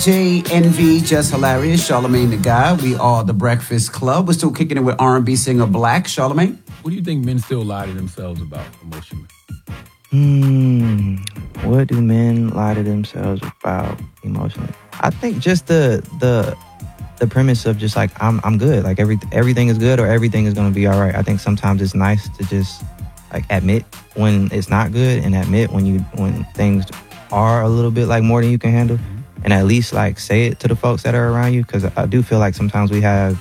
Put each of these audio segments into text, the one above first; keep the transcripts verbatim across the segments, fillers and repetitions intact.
J, Envy, Just Hilarious, Charlamagne the Guy. We are The Breakfast Club. We're still kicking it with R and B singer Black. Charlamagne? What do you think men still lie to themselves about emotionally? Hmm. What do men lie to themselves about emotionally? I think just the the the premise of just like I'm I'm good. Like every everything is good or everything is gonna be all right. I think sometimes it's nice to just like admit when it's not good and admit when you when things are a little bit like more than you can handle, and at least like say it to the folks that are around you. Because I do feel like sometimes we have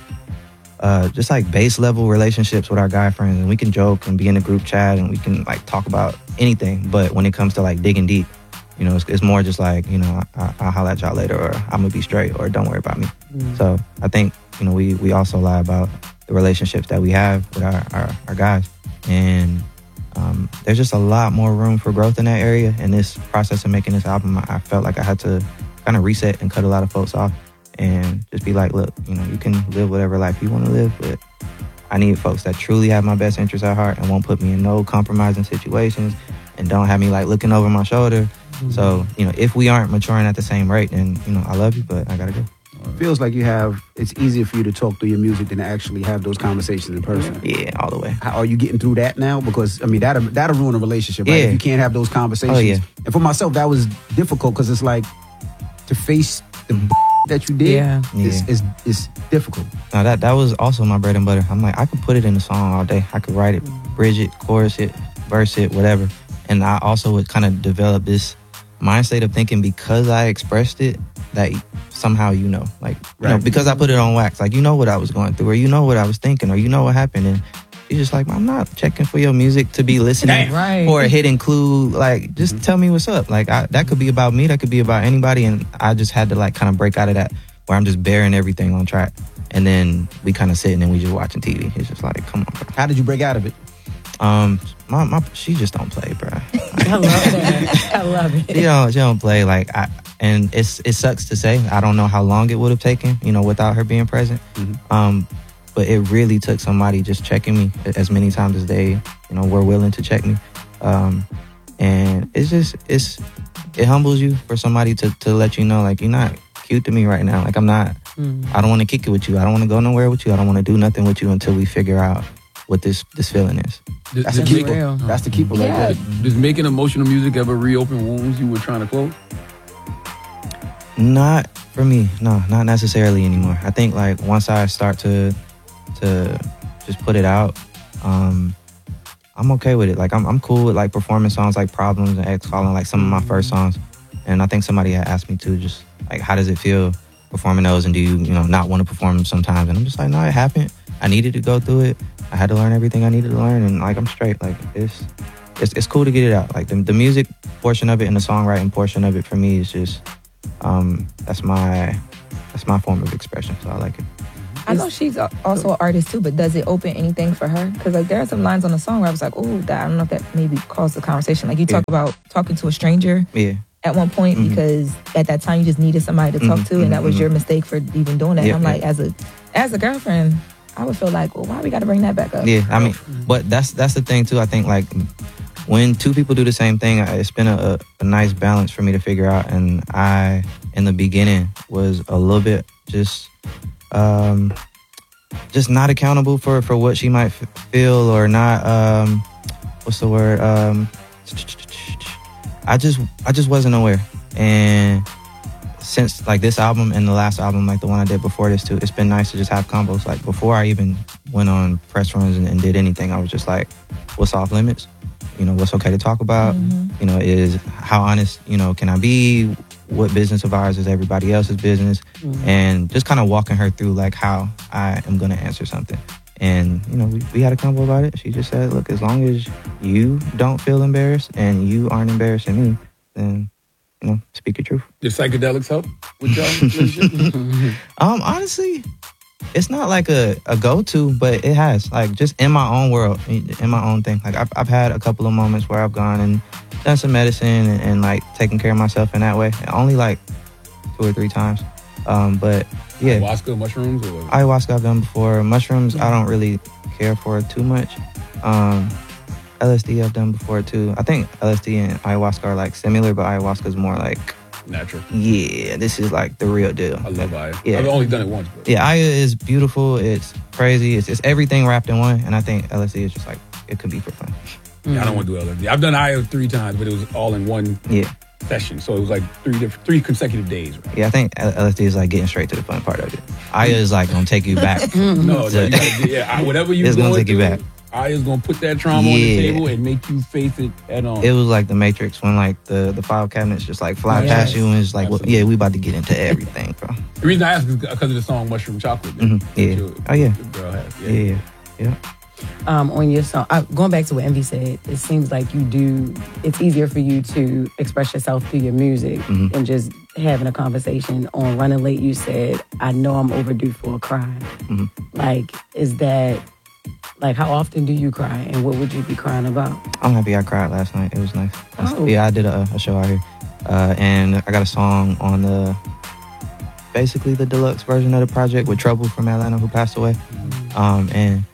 uh, just like base level relationships with our guy friends, and we can joke and be in a group chat and we can like talk about anything. But when it comes to like digging deep, you know, it's, it's more just like, you know, I, I'll holler at y'all later, or I'm gonna be straight, or don't worry about me. Mm. So I think, you know, we we also lie about the relationships that we have with our our, our guys, and um, there's just a lot more room for growth in that area. In this process of making this album, I felt like I had to kind of reset and cut a lot of folks off and just be like, look, you know, you can live whatever life you want to live, but I need folks that truly have my best interests at heart and won't put me in no compromising situations and don't have me like looking over my shoulder. Mm-hmm. So, you know, if we aren't maturing at the same rate, then, you know, I love you, but I gotta go. It feels like you have, it's easier for you to talk through your music than to actually have those conversations in person. Yeah, all the way. How, are you getting through that now? Because, I mean, that'll, that'll ruin a relationship, right? Yeah. If you can't have those conversations. Oh, yeah. And for myself, that was difficult because it's like to face the that you did yeah. is, yeah. is, is difficult. No, that, that was also my bread and butter. I'm like, I could put it in a song all day. I could write it, bridge it, chorus it, verse it, whatever. And I also would kind of develop this mindset of thinking because I expressed it, that somehow you know, like, you right. know, because I put it on wax, like, you know what I was going through, or you know what I was thinking, or you know what happened. And you're just like, I'm not checking for your music to be listening right. for a hidden clue. Like, just mm-hmm. tell me what's up. Like, I, that could be about me, that could be about anybody. And I just had to like kind of break out of that where I'm just bearing everything on track. And then we kind of sitting and we just watching T V. It's just like, come on, bro. How did you break out of it? Um, my, my she just don't play, bro. I love it. I love it. She don't, she don't play. Like, I, and it's it sucks to say. I don't know how long it would have taken, you know, without her being present. Mm-hmm. Um, but it really took somebody just checking me as many times as they, you know, were willing to check me. Um, and it's just it's it humbles you for somebody to to let you know, like, you're not cute to me right now. Like, I'm not. Mm-hmm. I don't want to kick it with you. I don't want to go nowhere with you. I don't want to do nothing with you until we figure out what this this feeling is. Does, That's the keeper. Real. That's the keeper. Yeah. Like that. Does making emotional music ever reopen wounds you were trying to close? Not for me. No, not necessarily anymore. I think like once I start to to just put it out, um, I'm okay with it. Like I'm I'm cool with like performing songs like Problems and X Calling, like some of my first songs. And I think somebody had asked me too, just like, how does it feel performing those, and do you you know not want to perform them sometimes? And I'm just like, no, it happened. I needed to go through it. I had to learn everything I needed to learn, and like I'm straight. Like it's it's it's cool to get it out. Like the the music portion of it and the songwriting portion of it for me is just um that's my that's my form of expression. So I like it. I know she's also an artist too, but does it open anything for her? Because like there are some lines on the song where I was like, oh, that I don't know if that maybe caused the conversation. Like you talk yeah. about talking to a stranger. Yeah. At one point, mm-hmm. because at that time you just needed somebody to talk mm-hmm. to, and that was mm-hmm. your mistake for even doing that. Yeah, I'm yeah. like, as a as a girlfriend, I would feel like, well, why we got to bring that back up? Yeah, I mean, but that's that's the thing too. I think like when two people do the same thing, it's been a, a nice balance for me to figure out. And I, in the beginning, was a little bit just um, just not accountable for, for what she might f- feel or not. Um, what's the word? Um, I just I just wasn't aware. And since like this album and the last album, like the one I did before this too, it's been nice to just have combos. Like before I even went on press runs and, and did anything, I was just like, what's off limits? You know, what's okay to talk about? Mm-hmm. You know, is how honest, you know, can I be? What business of ours is everybody else's business? Mm-hmm. And just kind of walking her through like how I am going to answer something. And, you know, we, we had a convo about it. She just said, look, as long as you don't feel embarrassed and you aren't embarrassing me, then, you know, speak your truth. Did psychedelics help with y'all? um, honestly, it's not like a, a go-to, but it has. Like, just in my own world, in my own thing. Like, I've, I've had a couple of moments where I've gone and done some medicine and, and like, taken care of myself in that way. Only, like, two or three times. Um, but, yeah. Ayahuasca, mushrooms? Or what? Ayahuasca I've done before. Mushrooms, I don't really care for too much. Um, L S D I've done before, too. I think L S D and ayahuasca are, like, similar, but ayahuasca is more, like, Natural. Yeah, this is like the real deal. I love Aya. Yeah. I've only done it once. But. Yeah, Aya is beautiful. It's crazy. It's, it's everything wrapped in one. And I think L S D is just like, it could be for fun. Yeah, I don't want to do L S D. I've done Aya three times, but it was all in one yeah. session. So it was like three different, three consecutive days. Right? Yeah, I think L S D is like getting straight to the fun part of it. Aya is like gonna take you back. no, no, you gotta, yeah, I, whatever you it's gonna take you back. Aya's gonna put that trauma yeah. on the table and make you face it head on. It was like the Matrix when like the, the file cabinets just like fly yes. past you and it's like, well, yeah, we about to get into everything, bro. The reason I asked is because of the song Mushroom Chocolate. Mm-hmm. Yeah. Your, oh yeah. Your girl has. Yeah. Yeah. yeah. Um, on your song, uh, going back to what Envy said, it seems like you do. It's easier for you to express yourself through your music mm-hmm. than just having a conversation. On Running Late, you said, "I know I'm overdue for a cry." Mm-hmm. Like, is that like how often do you cry, and what would you be crying about? I'm happy I cried last night. It was nice. Oh. Yeah, I did a, a show out here, uh, and I got a song on the basically the deluxe version of the project with Trouble from Atlanta, who passed away, mm-hmm. um, and.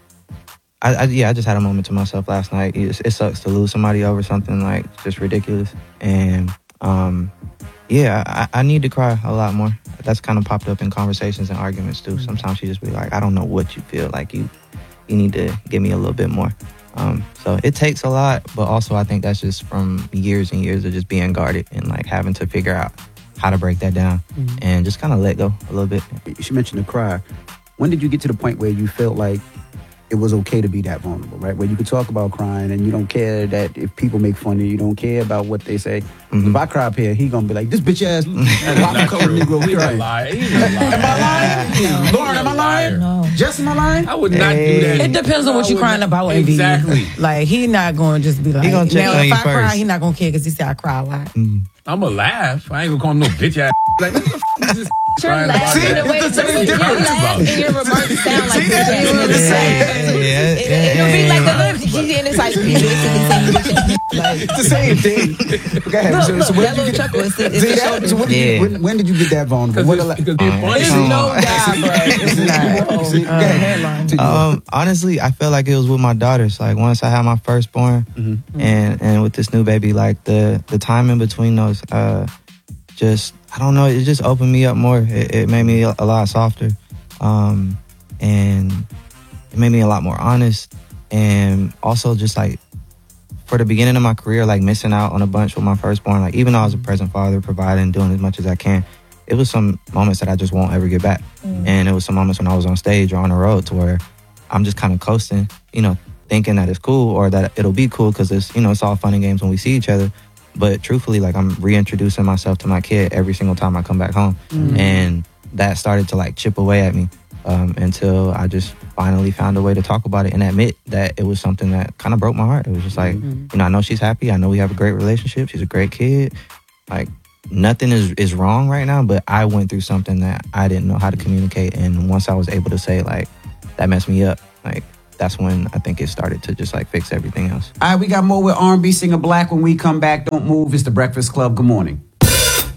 I, I, yeah, I just had a moment to myself last night. It, it sucks to lose somebody over something like just ridiculous. And um, yeah, I, I need to cry a lot more. That's kind of popped up in conversations and arguments too. Sometimes you just be like, I don't know what you feel like. You you need to give me a little bit more. Um, so it takes a lot, but also I think that's just from years and years of just being guarded and like having to figure out how to break that down mm-hmm. and just kind of let go a little bit. She mentioned the cry. When did you get to the point where you felt like it was okay to be that vulnerable, right? Where you could talk about crying and you don't care that if people make fun of you, you don't care about what they say. Mm-hmm. If I cry up here, he gonna be like, this bitch ass Negro He's a liar. He's a liar. Am I lying? Lauren, am I lying? No. Jess, am I lying? I would not hey. do that. It depends on what you're crying about. Exactly. Like, he not going to just be like, he gonna check now on if you I first. cry, he not going to care because he said I cry a lot. Mm-hmm. I'm going to laugh. I ain't going to call him no bitch ass. Like, what the f*** is this? Your laugh, See, the way it's the same your difference. laugh and your remarks sound like See that? bitch ass. It's the same. Yeah, yeah, It, yeah, it'll be yeah, like yeah. a little, he and it's like, he basically saying bitch ass. Like, It's the same thing. Go ahead. Look, so, look, so when that did you little get chuckle, it's, it's See the that? shoulder. So when, did Yeah. you, when, when did you get that vulnerable? What Because a- it's, it's funny. It's Oh. no doubt, bro. It's not. See, go ahead. Headline. Um, honestly, I feel like it was with my daughters. Like once I had my firstborn, Mm-hmm. and and with this new baby, like the the time in between those, uh, just I don't know, it just opened me up more. It, it made me a, a lot softer, um, and it made me a lot more honest, and also just like for the beginning of my career, like missing out on a bunch with my firstborn. Like even though I was a present father, providing, doing as much as I can, it was some moments that I just won't ever get back. Mm. And it was some moments when I was on stage or on the road to where I'm just kind of coasting, you know, thinking that it's cool or that it'll be cool because it's, you know, it's all fun and games when we see each other. But truthfully, like I'm reintroducing myself to my kid every single time I come back home. Mm. And that started to like chip away at me um, until I just finally found a way to talk about it and admit that it was something that kind of broke my heart. It was just like, mm-hmm. you know, I know she's happy. I know we have a great relationship. She's a great kid. Like, nothing is, is wrong right now, but I went through something that I didn't know how to communicate. And once I was able to say, like, that messed me up, like, that's when I think it started to just, like, fix everything else. All right, we got more with R and B singer Black when we come back. Don't move. It's The Breakfast Club. Good morning.